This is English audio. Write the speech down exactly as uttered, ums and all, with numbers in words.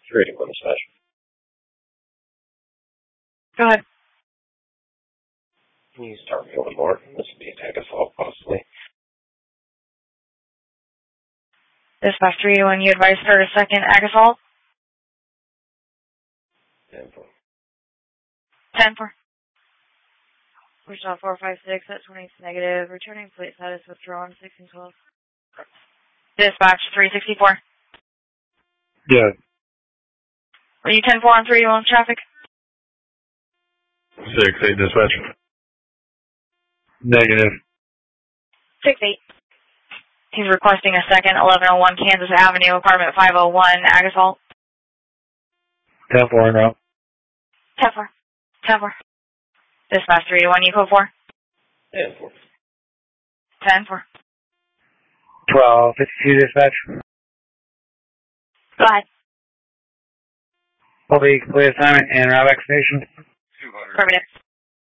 three eighty-one dispatch. Go ahead. Can you start me one more? This would be attack assault, possibly. Dispatch three eighty-one, you advised her a second ag assault? ten four. ten four. Push off four five six at twenty negative. Returning plate status withdrawn sixteen twelve. Dispatch three sixty-four. Yeah. Are you ten four on three eighty-one traffic? six eight dispatch. Negative. six eight. He's requesting a second eleven oh one Kansas Avenue, apartment five oh one, ag assault. ten four now. ten four. ten four. Dispatch three eighty-one, you code four? ten four. ten four. twelve fifty-two dispatch. Go ahead. Will be complete assignment and route vaccination. Affirmative.